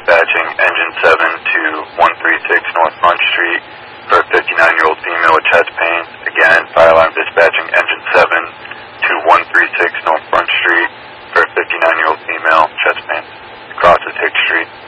dispatching engine 7 to 136 North Front Street for a 59-year-old female with chest pains. Again, fire alarm dispatching engine 7 to 136 North Front Street for a 59-year-old female, chest pains. Crosses Hicks Street.